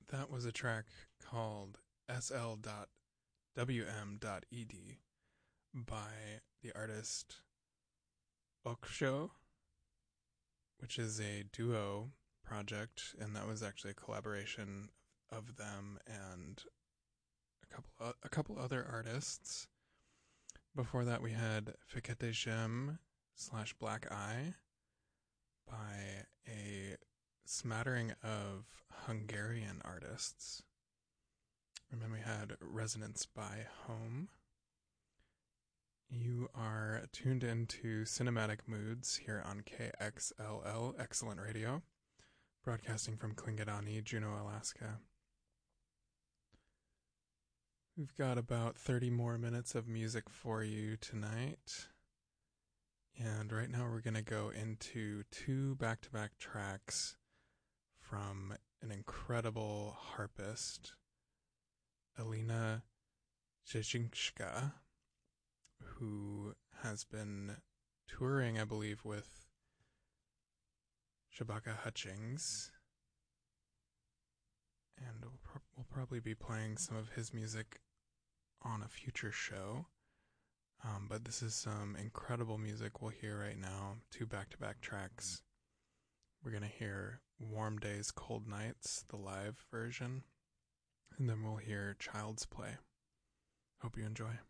That was a track called sl.wm.ed by the artist Oksho, which is a duo project, and that was actually a collaboration of them and a couple other artists. Before that, we had Fikete Gem / Black Eye by a smattering of Hungarian artists. And then we had Resonance by Home. You are tuned into Cinematic Moods here on KXLL, Excellent Radio, broadcasting from Klingadani, Juneau, Alaska. We've got about 30 more minutes of music for you tonight. And right now we're going to go into two back-to-back tracks from an incredible harpist, Alina Jezhinska, who has been touring, I believe, with Shabaka Hutchings. And we'll probably be playing some of his music on a future show. But this is some incredible music we'll hear right now. Two back-to-back tracks. We're going to hear Warm Days, Cold Nights, the live version. And then we'll hear Child's Play. Hope you enjoy.